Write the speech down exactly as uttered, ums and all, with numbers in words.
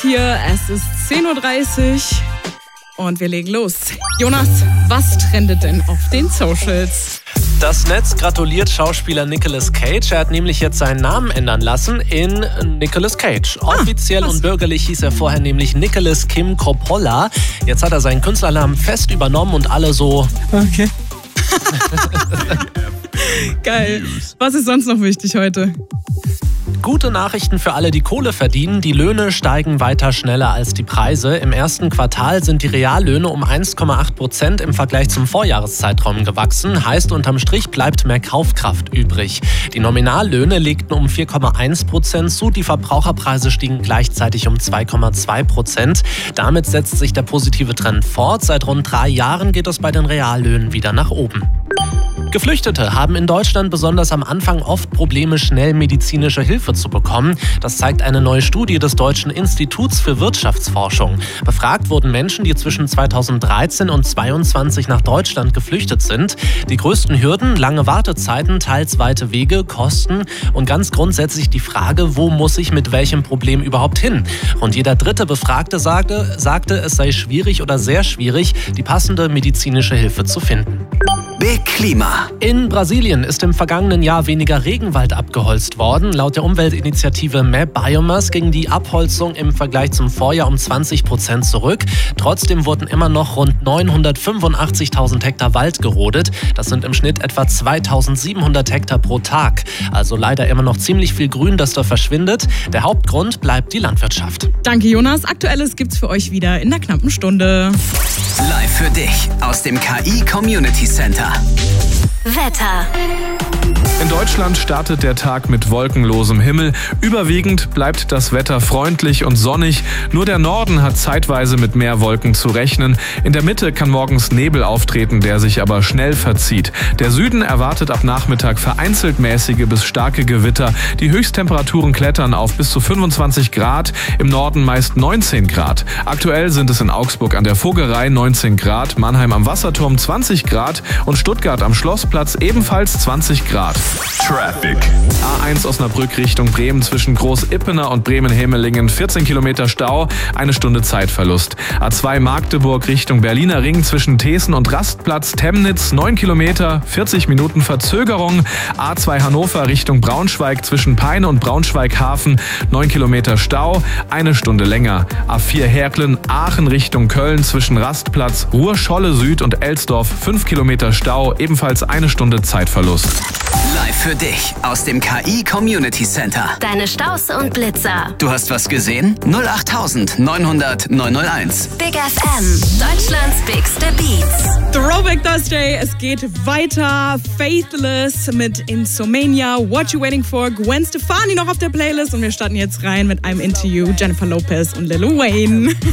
hier. Es ist zehn Uhr dreißig und wir legen los. Jonas, was trendet denn auf den Socials? Das Netz gratuliert Schauspieler Nicolas Cage. Er hat nämlich jetzt seinen Namen ändern lassen in Nicolas Cage. Ah, Offiziell was? und bürgerlich hieß er vorher nämlich Nicolas Kim Coppola. Jetzt hat er seinen Künstlernamen fest übernommen und alle so... Okay. Geil. Was ist sonst noch wichtig heute? Gute Nachrichten für alle, die Kohle verdienen. Die Löhne steigen weiter schneller als die Preise. Im ersten Quartal sind die Reallöhne um eins Komma acht Prozent im Vergleich zum Vorjahreszeitraum gewachsen. Heißt, unterm Strich bleibt mehr Kaufkraft übrig. Die Nominallöhne legten um vier Komma eins Prozent zu. Die Verbraucherpreise stiegen gleichzeitig um zwei Komma zwei Prozent. Damit setzt sich der positive Trend fort. Seit rund drei Jahren geht es bei den Reallöhnen wieder nach oben. Geflüchtete haben in Deutschland besonders am Anfang oft Probleme, schnell medizinische Hilfe zu bekommen. Das zeigt eine neue Studie des Deutschen Instituts für Wirtschaftsforschung. Befragt wurden Menschen, die zwischen zweitausenddreizehn und zweitausendzweiundzwanzig nach Deutschland geflüchtet sind. Die größten Hürden, lange Wartezeiten, teils weite Wege, Kosten und ganz grundsätzlich die Frage, wo muss ich mit welchem Problem überhaupt hin? Rund jeder dritte Befragte sagte, sagte, es sei schwierig oder sehr schwierig, die passende medizinische Hilfe zu finden. Big Klima. In Brasilien ist im vergangenen Jahr weniger Regenwald abgeholzt worden. Laut der Umweltinitiative Map Biomass ging die Abholzung im Vergleich zum Vorjahr um zwanzig Prozent zurück. Trotzdem wurden immer noch rund neunhundertfünfundachtzigtausend Hektar Wald gerodet. Das sind im Schnitt etwa zweitausendsiebenhundert Hektar pro Tag. Also leider immer noch ziemlich viel Grün, das da verschwindet. Der Hauptgrund bleibt die Landwirtschaft. Danke, Jonas. Aktuelles gibt's für euch wieder in der knappen Stunde. Live für dich aus dem K I Community Center. Wetter. In Deutschland startet der Tag mit wolkenlosem Himmel. Überwiegend bleibt das Wetter freundlich und sonnig. Nur der Norden hat zeitweise mit mehr Wolken zu rechnen. In der Mitte kann morgens Nebel auftreten, der sich aber schnell verzieht. Der Süden erwartet ab Nachmittag vereinzelt mäßige bis starke Gewitter. Die Höchsttemperaturen klettern auf bis zu fünfundzwanzig Grad, im Norden meist neunzehn Grad. Aktuell sind es in Augsburg an der Vogerei neunzehn Grad, Mannheim am Wasserturm zwanzig Grad und Stuttgart am Schlossplatz ebenfalls zwanzig Grad. Traffic. A eins Osnabrück Richtung Bremen zwischen Groß-Ippener und Bremen-Hemelingen vierzehn Kilometer Stau, eine Stunde Zeitverlust. A zwei Magdeburg Richtung Berliner Ring zwischen Thesen und Rastplatz Temnitz neun Kilometer, vierzig Minuten Verzögerung. A zwei Hannover Richtung Braunschweig zwischen Peine und Braunschweig-Hafen neun Kilometer Stau, eine Stunde länger. A vier Herklen Aachen Richtung Köln zwischen Rastplatz Ruhr-Scholle Süd und Elsdorf fünf Kilometer Stau, ebenfalls eine Stunde Zeitverlust. Live für dich aus dem K I Community Center. Deine Staus und Blitzer. Du hast was gesehen? null acht neunhundert neunhunderteins. Big F M. Deutschlands bigste Beats. Throwback Thursday, es geht weiter. Faithless mit Insomnia. What You Waiting For? Gwen Stefani noch auf der Playlist. Und wir starten jetzt rein mit einem Interview. Jennifer Lopez und Lil Wayne.